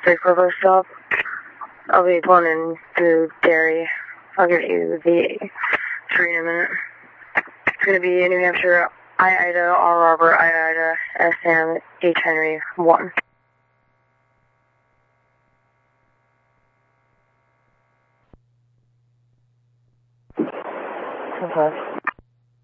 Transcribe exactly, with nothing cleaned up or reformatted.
Pacific River stop. I'll be pulling in through Gary. I'll give you the train in a minute. It's going to be New Hampshire, I, Ida, R, Robert, I, Ida, S, Sam, H, Henry, one. Okay.